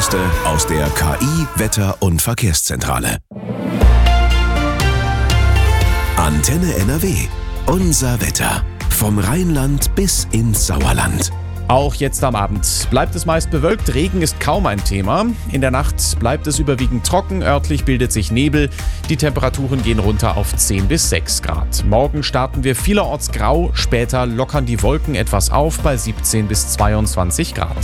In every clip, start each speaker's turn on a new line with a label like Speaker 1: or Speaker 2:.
Speaker 1: Neueste aus der KI Wetter- und Verkehrszentrale. Antenne NRW. Unser Wetter. Vom Rheinland bis ins Sauerland.
Speaker 2: Auch jetzt am Abend bleibt es meist bewölkt, Regen ist kaum ein Thema. In der Nacht bleibt es überwiegend trocken, örtlich bildet sich Nebel. Die Temperaturen gehen runter auf 10 bis 6 Grad. Morgen starten wir vielerorts grau, später lockern die Wolken etwas auf bei 17 bis 22 Grad.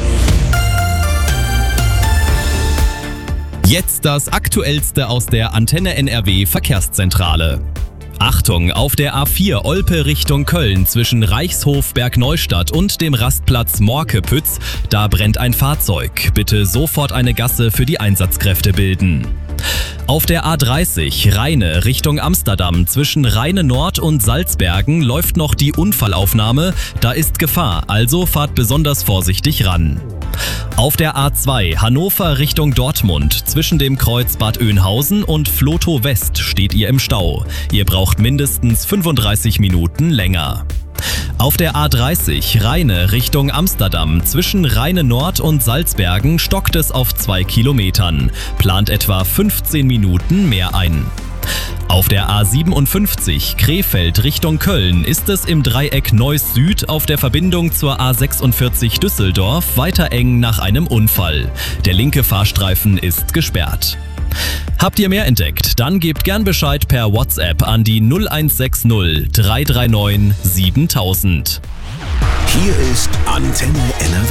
Speaker 3: Jetzt das Aktuellste aus der Antenne NRW Verkehrszentrale. Achtung, auf der A4 Olpe Richtung Köln zwischen Reichshof Bergneustadt und dem Rastplatz Morkepütz, da brennt ein Fahrzeug. Bitte sofort eine Gasse für die Einsatzkräfte bilden. Auf der A30 Rheine Richtung Amsterdam zwischen Rheine Nord und Salzbergen läuft noch die Unfallaufnahme, da ist Gefahr, also fahrt besonders vorsichtig ran. Auf der A2 Hannover Richtung Dortmund zwischen dem Kreuz Bad Oeynhausen und Vlotho West steht ihr im Stau. Ihr braucht mindestens 35 Minuten länger. Auf der A30 Rheine Richtung Amsterdam zwischen Rheine Nord und Salzbergen stockt es auf 2 Kilometern. Plant etwa 15 Minuten mehr ein. Auf der A57 Krefeld Richtung Köln ist es im Dreieck Neuss Süd auf der Verbindung zur A46 Düsseldorf weiter eng nach einem Unfall. Der linke Fahrstreifen ist gesperrt. Habt ihr mehr entdeckt? Dann gebt gern Bescheid per WhatsApp an die 0160 339 7000.
Speaker 1: Hier ist Antenne NRW.